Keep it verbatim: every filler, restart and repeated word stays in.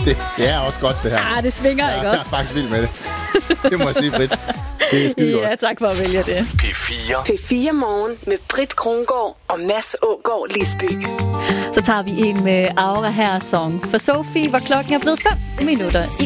det, det er også godt, det her. Ah, det svinger, ja, ikke også? Jeg er faktisk vild med det. Det må jeg sige, Britt. Det er skide godt. Ja, tak for at vælge det. P fire. P fire Morgen med Britt Krongaard og Mads Ågaard Lisby. Så tager vi en med Aura her, song for Sophie, hvor klokken er blevet fem minutter i